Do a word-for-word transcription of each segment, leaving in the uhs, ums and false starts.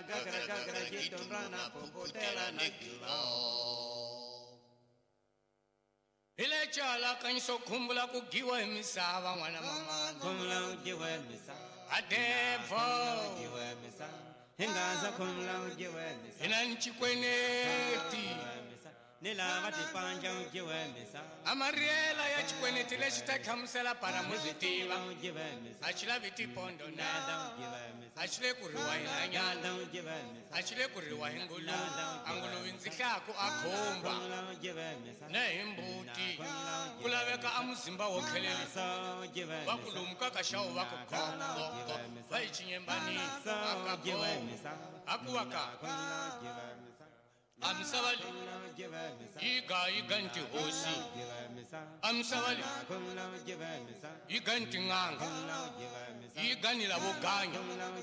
gagara gagara jitomrana pumputela nakilo. Ile chala kanso kumbula kugiwa emisava mwana mama. Kumla ujiwe misava. Adevo. Ujiwe misava. Hingaza kumla ujiwe misava. Inanchi kweneti. Nila vati panja ujiwe misava. Amariela ya chikweneti lechita kamsela para muzitiva. Ujiwe misava. Achila viti pondo na. Nada ujiwe misava. Achile kuriwa inanyana. Nada ujiwe misava. Achile kuriwa ingulu. Angulu winzikako akomba. Kumla ujiwe misava. Ne imbuti. Kulaveka amuzimba wokheleli. Wakulumuka kashawo wakukoko. Vayichinyembani. Akako. Akuwaka. Amsavali. Iga iganti hosi. Amsavali. Iganti nganga. Igani la boganya.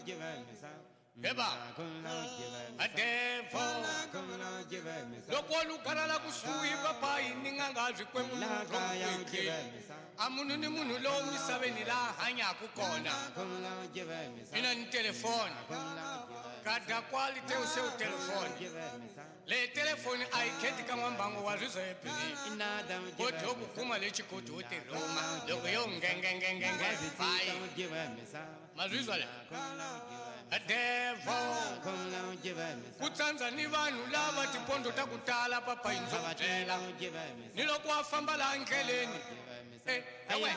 Eba. Adevo. Lokolu karala kusuyi papa ininganga zikwemulu. Amunu ni munu lo misabeni la hanya kukona. Ina ni telefoni. Kada quality use u telefoni. Le telefoni aiketi kama mbango wazizo epili. Kote oku kuma lechi kote ute Roma. Loko yo ngenge ngenge ngenge. Fai. Mazizo le. Adevo. Kutsanza ni vanu lava tipondo takutala papa inzotela. Nilo kwa famba la angeleni. Eh, ewe.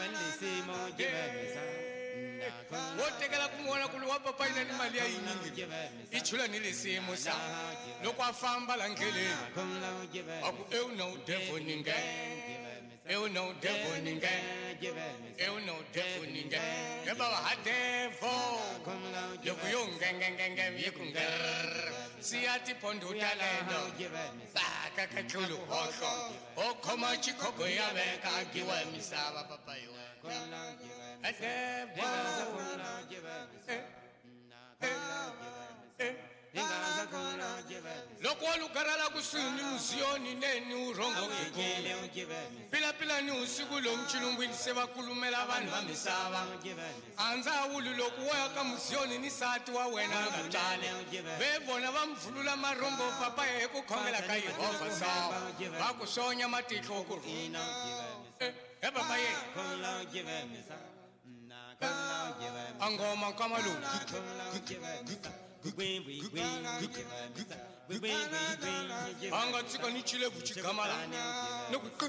Wotekela kumuona kuluwa papa ina ni mali ya inyingi. Ichula nilisimo sa. Loko afamba la angeleni. Aku eu no devo ninguém. Eu no devo ninguém. Eu no devo ninguém. Eu bawa hadevo. Loko yo ngenge ngenge yikunger. Si ati pondo talendo. Baka kakulu hoko. Okoma chikoko ya beka kiwa misava papa yo. Hadevo. Loko lukarala kusini musioni neni urongo kikulu. Pila pila ni usiku lo mchilungwini seba kulumela vanu vamisava. Anza ulu loku waka musioni ni sati wa wena gatale. Vevona vamvulula marombo papa ya heku kongela ka Yehova sawa. Vakusonya matiko okuru. Eh, eh papa ye. Angoma kamalu. Anga tsika ni chilevu chikamala. Noku.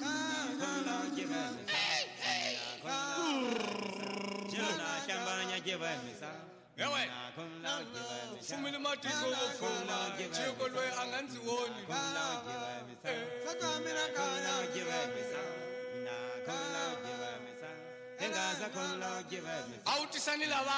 Jana shambanya jeva misa. Ewe. Sumili matiko ofoma. Chiko lwe anganzi woni. Sakamira kana jeva misa. Na kana jeva misa. Hengaza kana jeva misa. Autisani lava.